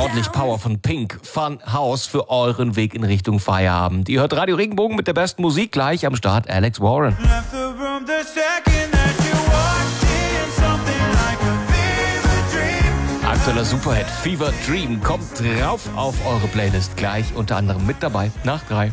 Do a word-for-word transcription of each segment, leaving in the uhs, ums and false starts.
ordentlich Power von Pink. Fun House für euren Weg in Richtung Feierabend. Ihr hört Radio Regenbogen mit der besten Musik. Gleich am Start Alex Warren. Aktueller Superhit Fever Dream kommt drauf auf eure Playlist. Gleich unter anderem mit dabei nach drei.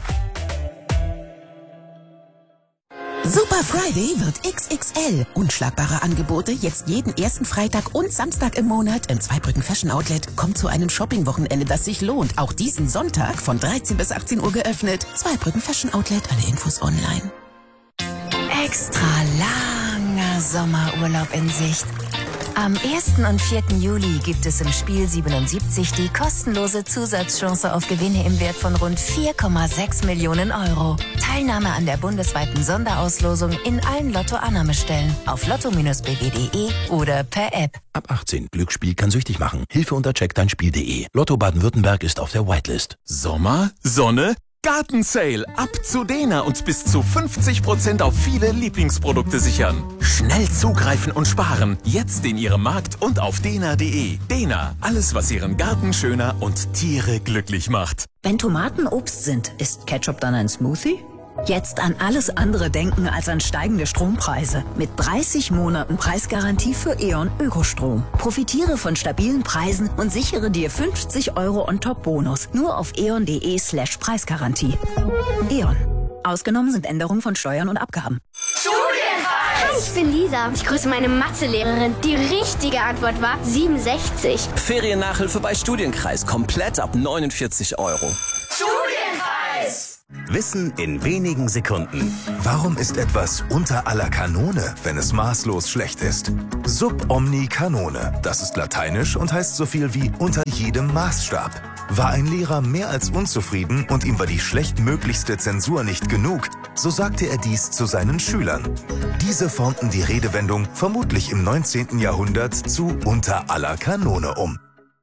Super Friday wird X X L. Unschlagbare Angebote jetzt jeden ersten Freitag und Samstag im Monat im Zweibrücken Fashion Outlet. Kommt zu einem Shopping-Wochenende, das sich lohnt. Auch diesen Sonntag von dreizehn bis achtzehn Uhr geöffnet. Zweibrücken Fashion Outlet, alle Infos online. Extra langer Sommerurlaub in Sicht. Am ersten und vierten Juli gibt es im Spiel siebenundsiebzig die kostenlose Zusatzchance auf Gewinne im Wert von rund vier Komma sechs Millionen Euro. Teilnahme an der bundesweiten Sonderauslosung in allen Lotto-Annahmestellen auf lotto b w punkt de oder per App. Ab achtzehn. Glücksspiel kann süchtig machen. Hilfe unter check dein Spiel punkt de. Lotto Baden-Württemberg ist auf der Whitelist. Sommer, Sonne, Gartensale. Ab zu Dena und bis zu fünfzig Prozent auf viele Lieblingsprodukte sichern. Schnell zugreifen und sparen. Jetzt in Ihrem Markt und auf dena punkt de. Dena, alles was Ihren Garten schöner und Tiere glücklich macht. Wenn Tomaten Obst sind, ist Ketchup dann ein Smoothie? Jetzt an alles andere denken als an steigende Strompreise. Mit dreißig Monaten Preisgarantie für E.ON Ökostrom. Profitiere von stabilen Preisen und sichere dir fünfzig Euro on top Bonus. Nur auf eon punkt de slash Preisgarantie. E.ON. Ausgenommen sind Änderungen von Steuern und Abgaben. Hi, ich bin Lisa. Ich grüße meine Mathelehrerin. Die richtige Antwort war siebenundsechzig. Feriennachhilfe bei Studienkreis. Komplett ab neunundvierzig Euro. Studienkreis! Wissen in wenigen Sekunden. Warum ist etwas unter aller Kanone, wenn es maßlos schlecht ist? Sub omni canone. Das ist lateinisch und heißt so viel wie unter jedem Maßstab. War ein Lehrer mehr als unzufrieden und ihm war die schlechtmöglichste Zensur nicht genug, so sagte er dies zu seinen Schülern. Diese formten die Redewendung vermutlich im neunzehnten Jahrhundert zu unter aller Kanone um.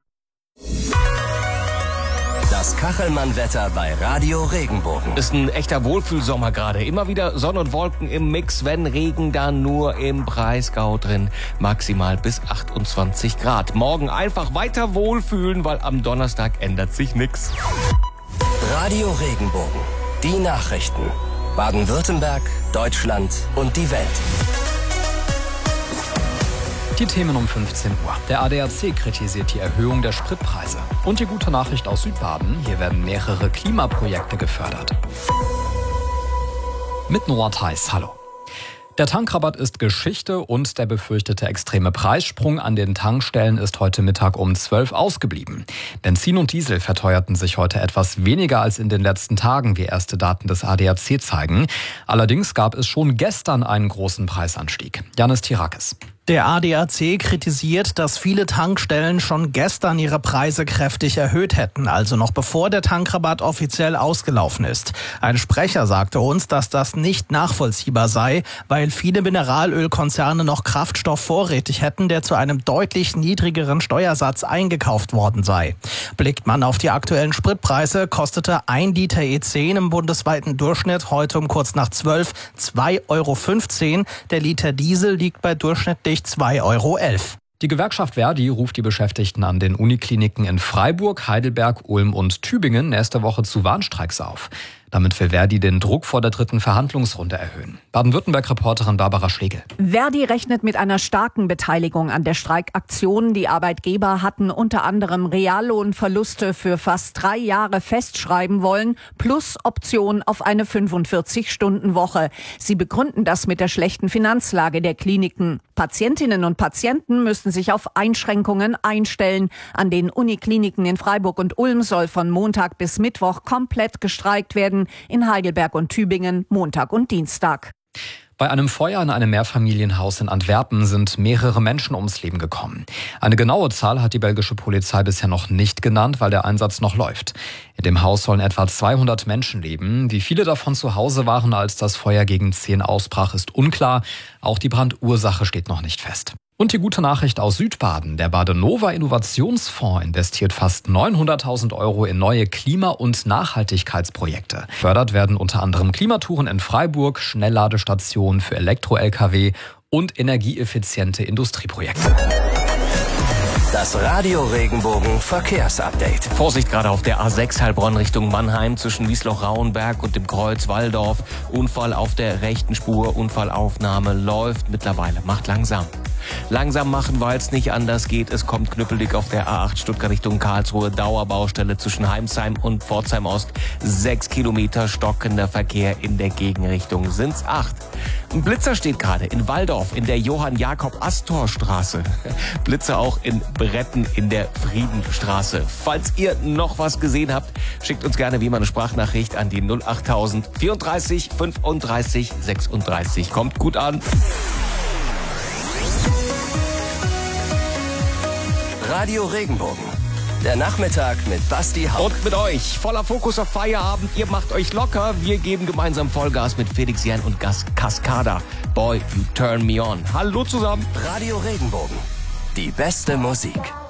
Das Kachelmann-Wetter bei Radio Regenbogen. Ist ein echter Wohlfühlsommer gerade. Immer wieder Sonne und Wolken im Mix, wenn Regen dann nur im Breisgau drin. Maximal bis achtundzwanzig Grad. Morgen einfach weiter wohlfühlen, weil am Donnerstag ändert sich nichts. Radio Regenbogen. Die Nachrichten. Baden-Württemberg, Deutschland und die Welt. Die Themen um fünfzehn Uhr. Der A D A C kritisiert die Erhöhung der Spritpreise. Und die gute Nachricht aus Südbaden, hier werden mehrere Klimaprojekte gefördert. Mit Noah Theis, hallo. Der Tankrabatt ist Geschichte und der befürchtete extreme Preissprung an den Tankstellen ist heute Mittag um zwölf ausgeblieben. Benzin und Diesel verteuerten sich heute etwas weniger als in den letzten Tagen, wie erste Daten des A D A C zeigen. Allerdings gab es schon gestern einen großen Preisanstieg. Janis Tirakis. Der A D A C kritisiert, dass viele Tankstellen schon gestern ihre Preise kräftig erhöht hätten, also noch bevor der Tankrabatt offiziell ausgelaufen ist. Ein Sprecher sagte uns, dass das nicht nachvollziehbar sei, weil viele Mineralölkonzerne noch Kraftstoff vorrätig hätten, der zu einem deutlich niedrigeren Steuersatz eingekauft worden sei. Blickt man auf die aktuellen Spritpreise, kostete ein Liter E zehn im bundesweiten Durchschnitt heute um kurz nach zwölf zwei Euro fünfzehn. Der Liter Diesel liegt bei durchschnittlich zwei Euro elf. Die Gewerkschaft Verdi ruft die Beschäftigten an den Unikliniken in Freiburg, Heidelberg, Ulm und Tübingen nächste Woche zu Warnstreiks auf. Damit will Verdi den Druck vor der dritten Verhandlungsrunde erhöhen. Baden-Württemberg-Reporterin Barbara Schlegel. Verdi rechnet mit einer starken Beteiligung an der Streikaktion. Die Arbeitgeber hatten unter anderem Reallohnverluste für fast drei Jahre festschreiben wollen, plus Option auf eine fünfundvierzig-Stunden-Woche. Sie begründen das mit der schlechten Finanzlage der Kliniken. Patientinnen und Patienten müssen sich auf Einschränkungen einstellen. An den Unikliniken in Freiburg und Ulm soll von Montag bis Mittwoch komplett gestreikt werden. In Heidelberg und Tübingen Montag und Dienstag. Bei einem Feuer in einem Mehrfamilienhaus in Antwerpen sind mehrere Menschen ums Leben gekommen. Eine genaue Zahl hat die belgische Polizei bisher noch nicht genannt, weil der Einsatz noch läuft. In dem Haus sollen etwa zweihundert Menschen leben. Wie viele davon zu Hause waren, als das Feuer gegen zehn ausbrach, ist unklar. Auch die Brandursache steht noch nicht fest. Und die gute Nachricht aus Südbaden. Der Badenova Innovationsfonds investiert fast neunhunderttausend Euro in neue Klima- und Nachhaltigkeitsprojekte. Gefördert werden unter anderem Klimatouren in Freiburg, Schnellladestationen für Elektro-L K W und energieeffiziente Industrieprojekte. Das Radio Regenbogen Verkehrsupdate. Vorsicht gerade auf der A sechs Heilbronn Richtung Mannheim zwischen Wiesloch-Rauenberg und dem Kreuz Walldorf. Unfall auf der rechten Spur, Unfallaufnahme läuft mittlerweile. Macht langsam. Langsam machen, weil es nicht anders geht. Es kommt knüppeldick auf der A acht Stuttgart Richtung Karlsruhe. Dauerbaustelle zwischen Heimsheim und Pforzheim Ost. Sechs Kilometer stockender Verkehr in der Gegenrichtung. Sind's acht. Ein Blitzer steht gerade in Walldorf in der Johann-Jakob-Astor-Straße. Blitzer auch in Bretten in der Friedenstraße. Falls ihr noch was gesehen habt, schickt uns gerne wie immer eine Sprachnachricht an die null achttausend vierunddreißig fünfunddreißig sechsunddreißig. Kommt gut an. Radio Regenbogen. Der Nachmittag mit Basti Haupt. Und mit euch. Voller Fokus auf Feierabend. Ihr macht euch locker. Wir geben gemeinsam Vollgas mit Felix Jähn und Gas Cascada. Boy, you turn me on. Hallo zusammen. Radio Regenbogen. Die beste Musik.